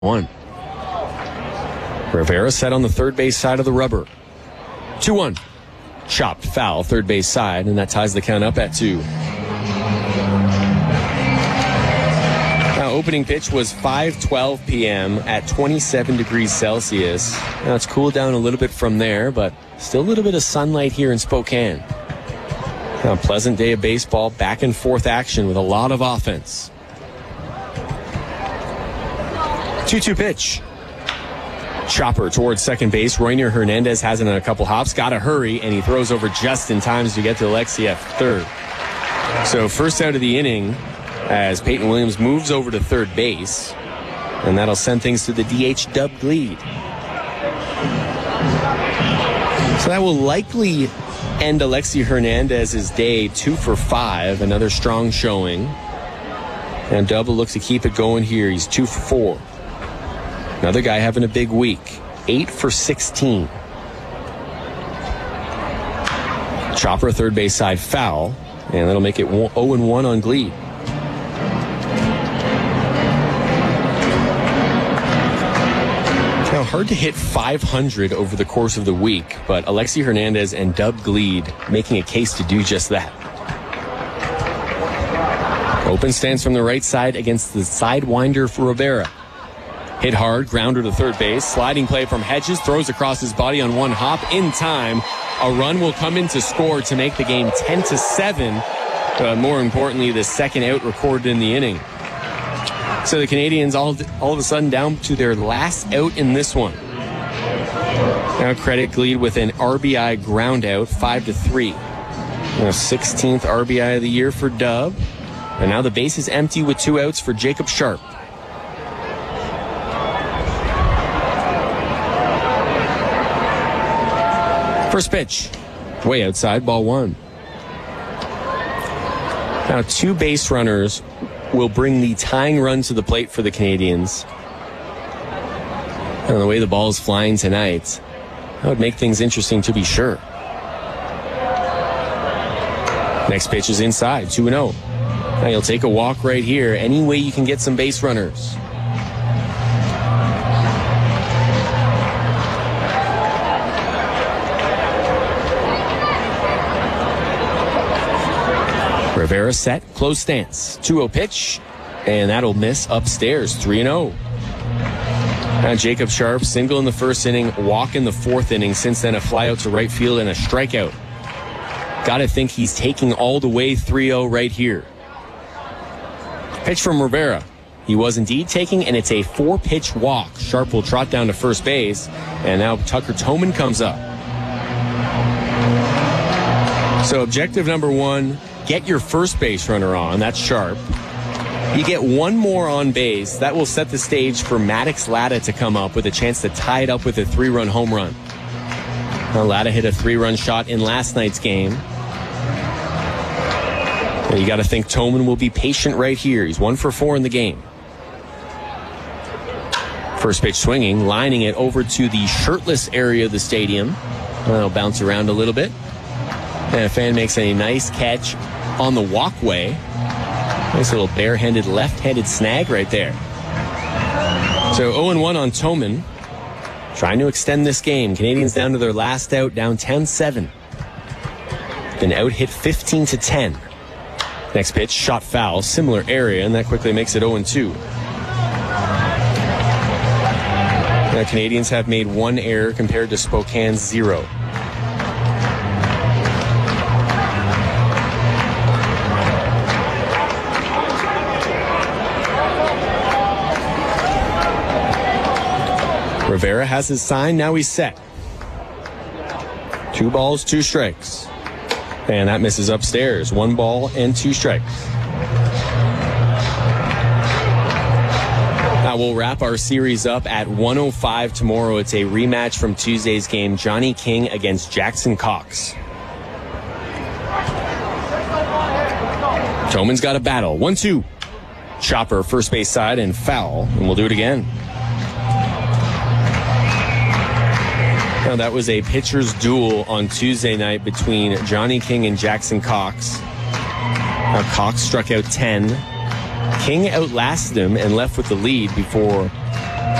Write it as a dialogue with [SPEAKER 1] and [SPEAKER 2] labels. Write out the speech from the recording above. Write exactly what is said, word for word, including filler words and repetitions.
[SPEAKER 1] One. Rivera set on the third base side of the rubber. two one. Chopped foul, third base side, and that ties the count up at two. Now, opening pitch was five twelve p.m. at twenty-seven degrees Celsius. Now, it's cooled down a little bit from there, but still a little bit of sunlight here in Spokane. Now, a pleasant day of baseball, back and forth action with a lot of offense. two two pitch. Chopper towards second base. Royner Hernandez has it in a couple hops. Got to hurry, and he throws over just in time to get to Alexiev third. So first out of the inning as Peyton Williams moves over to third base, and that'll send things to the D H Dub Gleed. So that will likely end Alexi Hernandez's day two for five. Another strong showing. And Dub will look to keep it going here. He's two for four. Another guy having a big week. eight for sixteen. Chopper, third base side foul. And that'll make it oh and one on Gleed. Now, hard to hit five hundred over the course of the week, but Alexi Hernandez and Dub Gleed making a case to do just that. Open stance from the right side against the sidewinder for Rivera. Hit hard, grounder to third base. Sliding play from Hedges, throws across his body on one hop. In time, a run will come in to score to make the game ten to seven. But more importantly, the second out recorded in the inning. So the Canadians all, all of a sudden down to their last out in this one. Now credit Gleed with an R B I ground out, five to three. Now sixteenth R B I of the year for Dub. And now the base is empty with two outs for Jacob Sharp. First pitch, way outside, ball one. Now two base runners will bring the tying run to the plate for the Canadians. And the way the ball is flying tonight, that would make things interesting to be sure. Next pitch is inside, two and oh. Now you'll take a walk right here. Any way you can get some base runners. Rivera set, close stance. two oh pitch, and that'll miss upstairs, three and oh. Now Jacob Sharp, single in the first inning, walk in the fourth inning. Since then, a fly out to right field and a strikeout. Gotta think he's taking all the way three oh right here. Pitch from Rivera. He was indeed taking, and it's a four-pitch walk. Sharp will trot down to first base, and now Tucker Toman comes up. So objective number one, get your first base runner on. That's Sharp. You get one more on base. That will set the stage for Maddox Latta to come up with a chance to tie it up with a three-run home run. Now Latta hit a three-run shot in last night's game. And you got to think Toman will be patient right here. He's one for four in the game. First pitch swinging, lining it over to the shirtless area of the stadium. It'll bounce around a little bit. And a fan makes a nice catch on the walkway. Nice little barehanded, left-handed snag right there. So oh and one on Toman. Trying to extend this game. Canadians down to their last out, down ten seven. Been out hit fifteen to ten. Next pitch, shot foul, similar area, and that quickly makes it oh and two. Now Canadians have made one error compared to Spokane's zero. Rivera has his sign. Now he's set. Two balls, two strikes. And that misses upstairs. One ball and two strikes. Now we'll wrap our series up at one oh five tomorrow. It's a rematch from Tuesday's game. Johnny King against Jackson Cox. Toman's got a battle. one two. Chopper, first base side, and foul. And we'll do it again. Now, that was a pitcher's duel on Tuesday night between Johnny King and Jackson Cox. Now, Cox struck out ten. King outlasted him and left with the lead before